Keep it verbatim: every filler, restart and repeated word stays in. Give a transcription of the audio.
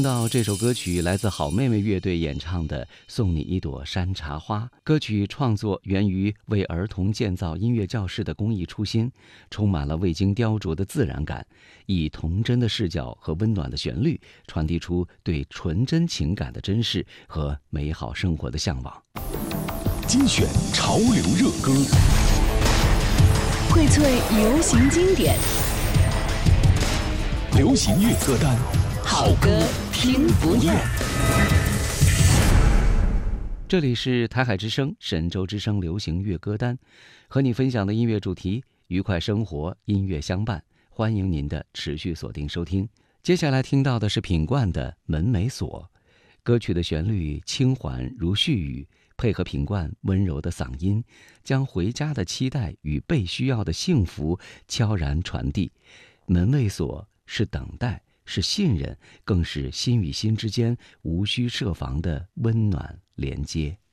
听到这首歌曲来自好妹妹乐队演唱的《送你一朵山茶花》。歌曲创作源于为儿童建造音乐教室的公益初心，充满了未经雕琢的自然感，以童真的视角和温暖的旋律，传递出对纯真情感的珍视和美好生活的向往。 精选潮流热歌， 荟萃流行经典， 流行乐歌单， 好歌听不厌。 这里是台海之声、神州之声流行乐歌单，和你分享的音乐主题：愉快生活，音乐相伴。欢迎您的持续锁定收听。接下来听到的是品冠的《门没锁》，歌曲的旋律轻缓如絮语，配合品冠温柔的嗓音，将回家的期待与被需要的幸福悄然传递。门未锁是等待，是信任，更是心与心之间无需设防的温暖连接。